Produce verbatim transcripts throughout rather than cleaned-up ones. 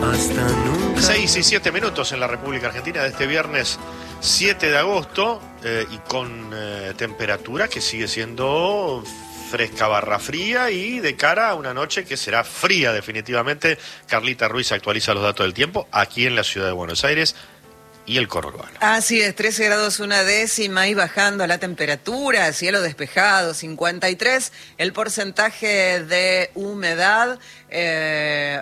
hasta nunca. seis y siete minutos en la República Argentina de este viernes siete de agosto eh, y con eh, temperatura que sigue siendo fresca barra fría y de cara a una noche que será fría definitivamente. Carlita Ruiz actualiza los datos del tiempo aquí en la ciudad de Buenos Aires y el conurbano. Así es, trece grados una décima y bajando la temperatura, cielo despejado, cincuenta y tres, el porcentaje de humedad eh,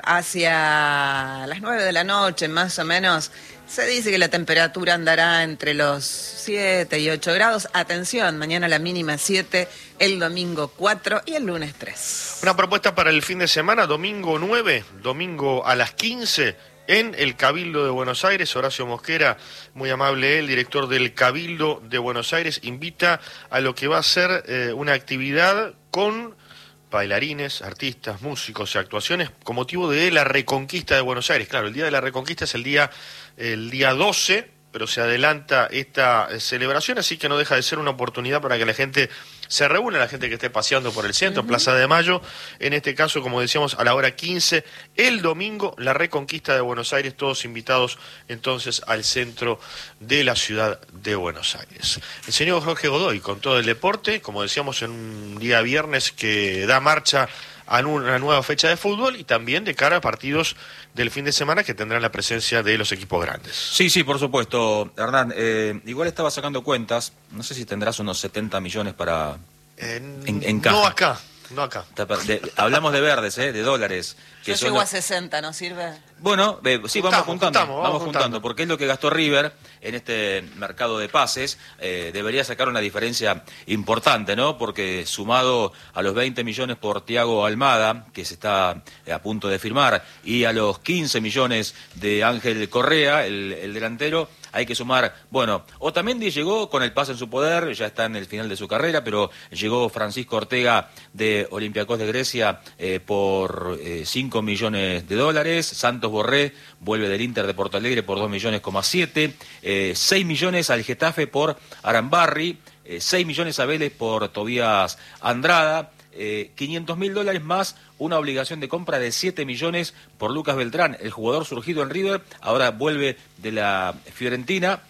hacia las nueve de la noche más o menos. Se dice que la temperatura andará entre los siete y ocho grados. Atención, mañana la mínima siete, el domingo cuatro y el lunes tres. Una propuesta para el fin de semana, domingo nueve, domingo a las quince, en el Cabildo de Buenos Aires. Horacio Mosquera, muy amable él, director del Cabildo de Buenos Aires, invita a lo que va a ser eh, una actividad con bailarines, artistas, músicos y actuaciones con motivo de la Reconquista de Buenos Aires. Claro, el Día de la Reconquista es el día, el día doce, pero se adelanta esta celebración, así que no deja de ser una oportunidad para que la gente se reúna, la gente que esté paseando por el centro, uh-huh. Plaza de Mayo, en este caso, como decíamos, a la hora quince, el domingo, la Reconquista de Buenos Aires, todos invitados entonces al centro de la ciudad de Buenos Aires. El señor Jorge Godoy, con todo el deporte, como decíamos, en un día viernes que da marcha a una nueva fecha de fútbol y también de cara a partidos del fin de semana que tendrán la presencia de los equipos grandes. Sí, sí, por supuesto, Hernán. Eh, igual estaba sacando cuentas, no sé si tendrás unos setenta millones para... Eh, en, en caja. No acá, no acá. De, hablamos de verdes, ¿eh? De dólares. Que Yo llego a sesenta, ¿no sirve? Bueno, eh, sí, juntamos, vamos juntando, juntamos, vamos, vamos juntando, juntando, porque es lo que gastó River en este mercado de pases. Eh, debería sacar una diferencia importante, ¿no? Porque sumado a los veinte millones por Thiago Almada, que se está a punto de firmar, y a los quince millones de Ángel Correa, el, el delantero, hay que sumar, bueno, Otamendi llegó con el pase en su poder, ya está en el final de su carrera, pero llegó Francisco Ortega de Olympiacos de Grecia eh, por eh, cinco millones de dólares, Santos Borré vuelve del Inter de Porto Alegre por dos millones coma siete, eh, seis millones al Getafe por Arambarri, eh, seis millones a Vélez por Tobías Andrada, Eh, quinientos mil dólares más una obligación de compra de siete millones por Lucas Beltrán, el jugador surgido en River, ahora vuelve de la Fiorentina,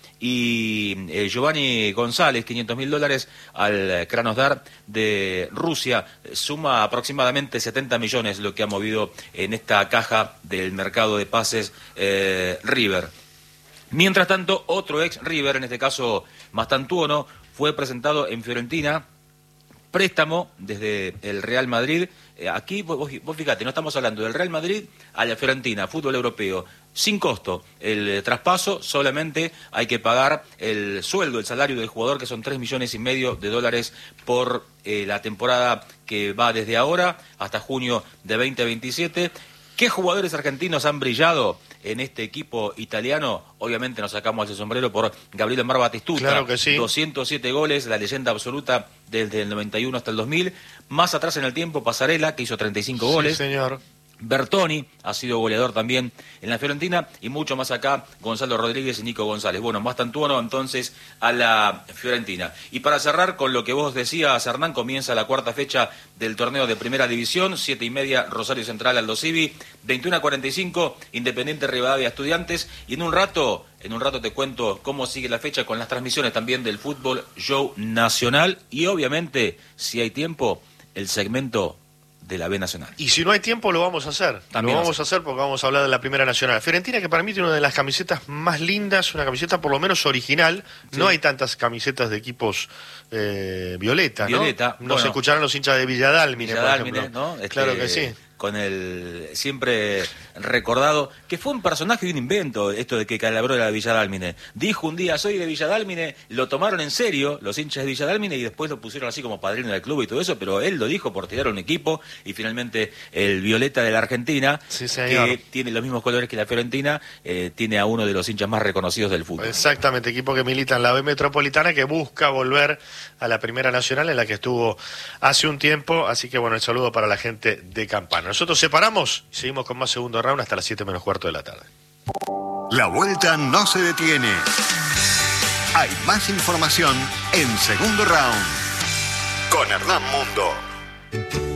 y eh, Giovanni González, quinientos mil dólares al Krasnodar de Rusia, suma aproximadamente setenta millones lo que ha movido en esta caja del mercado de pases eh, River. Mientras tanto, otro ex River, en este caso Mastantuono, fue presentado en Fiorentina, préstamo desde el Real Madrid. Eh, aquí, vos, vos fíjate, no estamos hablando del Real Madrid a la Fiorentina, fútbol europeo, sin costo. El eh, traspaso, solamente hay que pagar el sueldo, el salario del jugador, que son tres millones y medio de dólares por eh, la temporada que va desde ahora hasta junio de veinte veintisiete. ¿Qué jugadores argentinos han brillado en este equipo italiano? Obviamente nos sacamos el sombrero por Gabriel Omar Batistuta. Claro que sí. doscientos siete goles, la leyenda absoluta desde el noventa y uno hasta el dos mil. Más atrás en el tiempo, Pasarela, que hizo treinta y cinco goles. Sí, señor. Bertoni ha sido goleador también en la Fiorentina, y mucho más acá Gonzalo Rodríguez y Nico González. Bueno, Mastantuono entonces a la Fiorentina. Y para cerrar con lo que vos decías, Hernán, comienza la cuarta fecha del torneo de Primera División, siete y media Rosario Central Aldo Civi, veintiuno a cuarenta y cinco Independiente Rivadavia Estudiantes, y en un rato, en un rato te cuento cómo sigue la fecha con las transmisiones también del fútbol show nacional, y obviamente, si hay tiempo, el segmento de la B Nacional. Y si no hay tiempo, lo vamos a hacer. También lo vamos a hacer porque vamos a hablar de la Primera Nacional. Fiorentina, que para mí tiene una de las camisetas más lindas, una camiseta por lo menos original. Sí. No hay tantas camisetas de equipos eh, violeta, ¿no? Violeta. Nos Bueno, escucharán los hinchas de Villadálmine, Villadálmine, por ejemplo. ¿no? Este, claro que sí. Con el siempre recordado, que fue un personaje y un invento, esto de que Calabró era de Villadálmine. Dijo un día, soy de Villadálmine, lo tomaron en serio los hinchas de Villadálmine y después lo pusieron así como padrino del club y todo eso, pero él lo dijo por tirar un equipo, y finalmente el Violeta de la Argentina, sí, señor, que tiene los mismos colores que la Fiorentina, eh, tiene a uno de los hinchas más reconocidos del fútbol. Exactamente, equipo que milita en la B Metropolitana, que busca volver a la Primera Nacional, en la que estuvo hace un tiempo, así que bueno, el saludo para la gente de Campana. Nosotros separamos y seguimos con más segundo round hasta las siete menos cuarto de la tarde. La vuelta no se detiene. Hay más información en Segundo Round con Hernán Mundo.